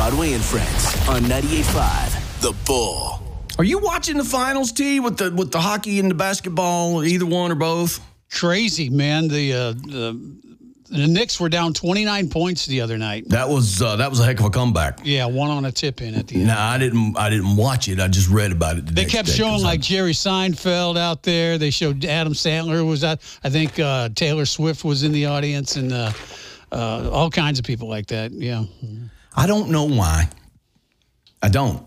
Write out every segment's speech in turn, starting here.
Broadway and Friends on 98.5 The Bull. Are you watching the finals, T, with the hockey and the basketball, either one or both? Crazy, man. The Knicks were down 29 points the other night. That was a heck of a comeback. Yeah, one on a tip-in at the end. No, I didn't watch it. I just read about it. They kept showing like Jerry Seinfeld out there. They showed Adam Sandler was out. I think Taylor Swift was in the audience, and all kinds of people like that. Yeah. I don't know why. I don't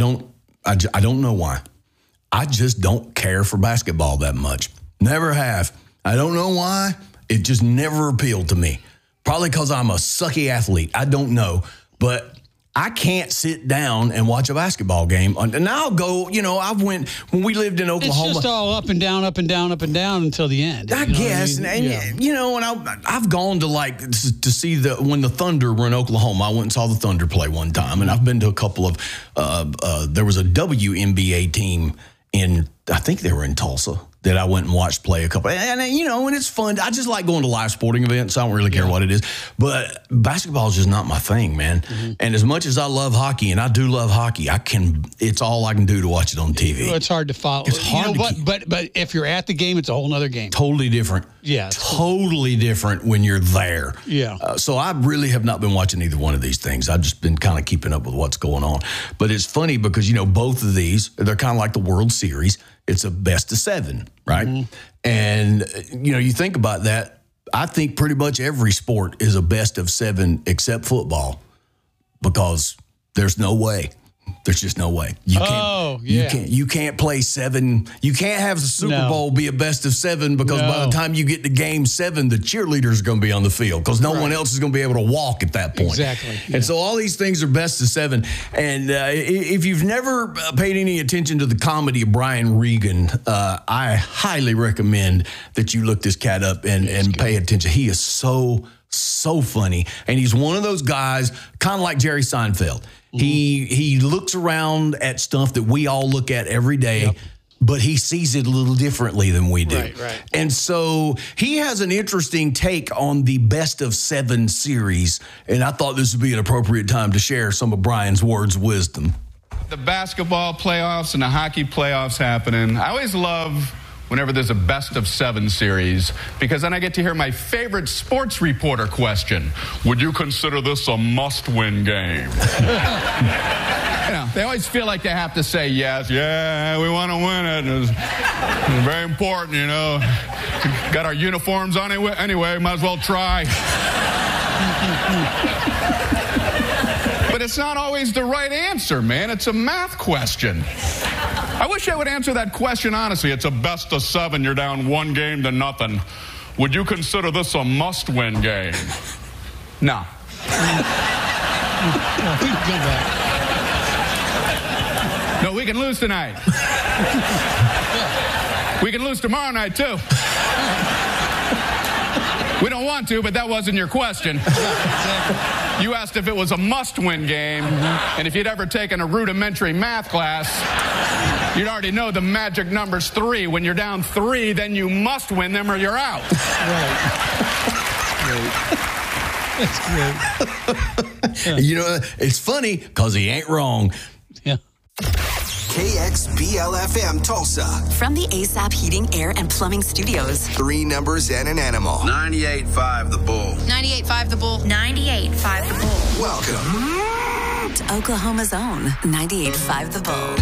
know why. I just don't care for basketball that much. Never have. I don't know why. It just never appealed to me. Probably because I'm a sucky athlete. I don't know. But I can't sit down and watch a basketball game. And I'll go, when we lived in Oklahoma. It's just all up and down, up and down, up and down until the end. I guess. I've gone to to see when the Thunder were in Oklahoma. I went and saw the Thunder play one time. And I've been to a couple of, there was a WNBA team I think they were in Tulsa, that I went and watched play a couple. And it's fun. I just like going to live sporting events. I don't really care what it is. But basketball is just not my thing, man. Mm-hmm. And as much as I love hockey, and I do love hockey, it's all I can do to watch it on TV. It's hard to follow. It's hard but if you're at the game, it's a whole other game. Totally different. Yeah. Totally different when you're there. Yeah. So I really have not been watching either one of these things. I've just been kind of keeping up with what's going on. But it's funny because, both of these, they're kind of like the World Series. It's a best of 7, right? Mm-hmm. And, you think about that. I think pretty much every sport is a best of 7 except football, because there's no way. There's just no way. You can't play 7. You can't have the Super Bowl be a best of 7 because by the time you get to game 7, the cheerleaders are going to be on the field because no one else is going to be able to walk at that point. Exactly. Yeah. And so all these things are best of 7. And if you've never paid any attention to the comedy of Brian Regan, I highly recommend that you look this cat up and pay attention. He is so funny. And he's one of those guys, kind of like Jerry Seinfeld. Mm-hmm. He looks around at stuff that we all look at every day, but he sees it a little differently than we do. Right. And so he has an interesting take on the best of 7 series, and I thought this would be an appropriate time to share some of Brian's words of wisdom. The basketball playoffs and the hockey playoffs happening, I always love whenever there's a best of 7 series, because then I get to hear my favorite sports reporter question. Would you consider this a must-win game? They always feel like they have to say yes. Yeah, we want to win it. It's very important, Got our uniforms on anyway, might as well try. But it's not always the right answer, man. It's a math question. I wish I would answer that question honestly. It's a best of 7. You're down 1 game to nothing. Would you consider this a must-win game? No. No, we can lose tonight. We can lose tomorrow night, too. We don't want to, but that wasn't your question. You asked if it was a must-win game, and if you'd ever taken a rudimentary math class, you'd already know the magic number's 3. When you're down 3, then you must win them or you're out. That's great. It's funny because he ain't wrong. Yeah. KXBL-FM Tulsa. From the ASAP Heating, Air, and Plumbing Studios. 3 numbers and an animal. 98.5 The Bull. 98.5 The Bull. 98.5 The Bull. Welcome To Oklahoma's own 98.5 The Bull.